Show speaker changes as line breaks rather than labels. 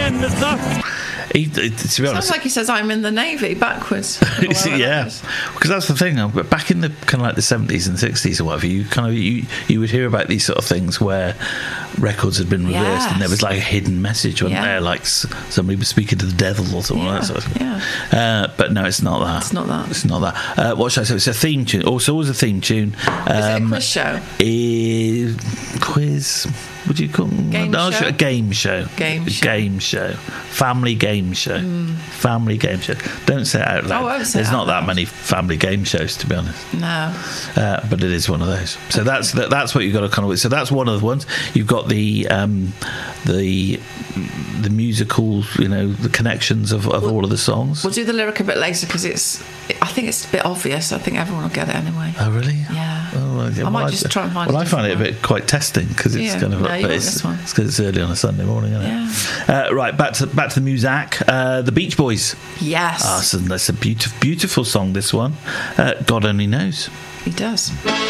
in the dark.
To be honest,
Sounds like he says, I'm in the Navy, backwards.
yeah, because that's the thing. Back in the kind of like the 70s and 60s or whatever, you would hear about these sort of things where records had been reversed and there was like a hidden message, wasn't there? Like somebody was speaking to the devil or something like that sort of thing. But no, it's not that.
It's not that.
It's not that. What should I say? It's a theme tune. Also, always a theme tune.
Is it a quiz show?
Quiz. Would you call
game show?
A game show. Game show. Family game show. Family game show. Don't say it out loud.
I won't say
There's
it
not
out
that
loud.
many family game shows, to be honest.
No.
But it is one of those. So that's what you've got to kind of. So that's one of the ones. You've got the musical, the connections of all of the songs.
We'll do the lyric a bit later because I think it's a bit obvious. I think everyone will get it anyway.
Oh, really?
Yeah.
Oh, well,
I might just try and find.
Well, I find it a bit quite testing because it's kind of.
No, you
but
want
it's
this one.
because it's early on a Sunday morning, isn't it?
Yeah.
Right, back to the music. The Beach Boys.
Yes.
So that's a beautiful song. This one. God only knows.
He does.